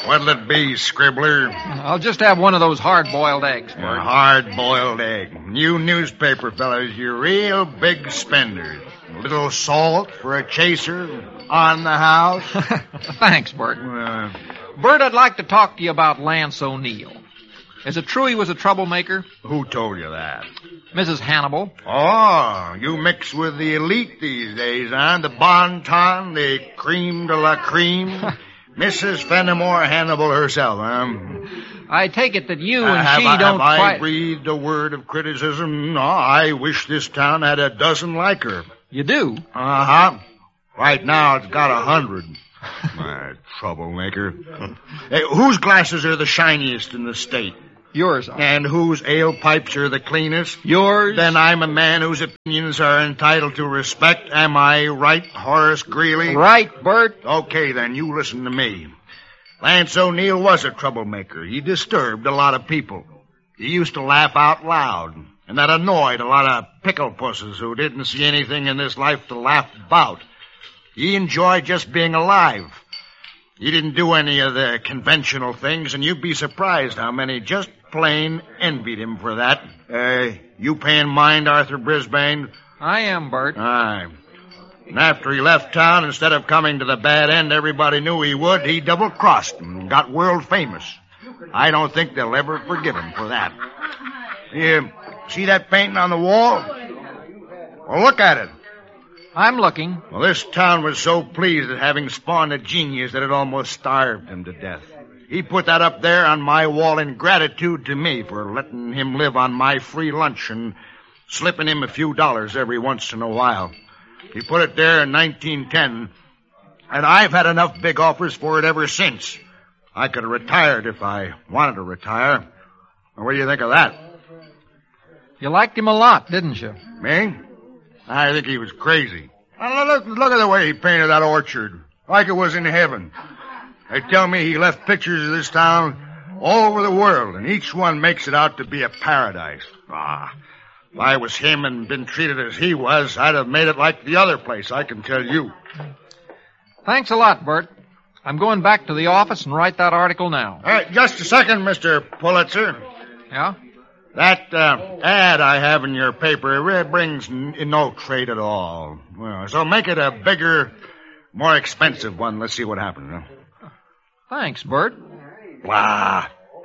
What'll it be, Scribbler? I'll just have one of those hard-boiled eggs, Bert. A hard-boiled egg. You newspaper fellas, you're real big spenders. A little salt for a chaser on the house. Thanks, Bert. Bert, I'd like to talk to you about Lance O'Neill. Is it true he was a troublemaker? Who told you that? Mrs. Hannibal. Oh, you mix with the elite these days, huh? The bon ton, the creme de la creme. Mrs. Fenimore Hannibal herself, huh? I take it that you and she don't Have quite... I breathed a word of criticism? No, I wish this town had a dozen like her. You do? Uh-huh. Right now it's got 100. My troublemaker. Hey, whose glasses are the shiniest in the state? Yours. And whose ale pipes are the cleanest? Yours. Then I'm a man whose opinions are entitled to respect. Am I right, Horace Greeley? Right, Bert. Okay, then, you listen to me. Lance O'Neill was a troublemaker. He disturbed a lot of people. He used to laugh out loud, and that annoyed a lot of pickle pusses who didn't see anything in this life to laugh about. He enjoyed just being alive. He didn't do any of the conventional things, and you'd be surprised how many just plain envied him for that. You paying mind, Arthur Brisbane? I am, Bert. Aye. And after he left town, instead of coming to the bad end everybody knew he would, he double-crossed them and got world famous. I don't think they'll ever forgive him for that. You see that painting on the wall? Well, look at it. I'm looking. Well, this town was so pleased at having spawned a genius that it almost starved him to death. He put that up there on my wall in gratitude to me for letting him live on my free lunch and slipping him a few dollars every once in a while. He put it there in 1910, and I've had enough big offers for it ever since. I could have retired if I wanted to retire. What do you think of that? You liked him a lot, didn't you? Me? I think he was crazy. Look at the way he painted that orchard, like it was in heaven. They tell me he left pictures of this town all over the world, and each one makes it out to be a paradise. If I was him and been treated as he was, I'd have made it like the other place, I can tell you. Thanks a lot, Bert. I'm going back to the office and write that article now. Just a second, Mr. Pulitzer. Yeah? That ad I have in your paper really brings no trade at all. Well, so make it a bigger, more expensive one. Let's see what happens. Thanks, Bert. Blah.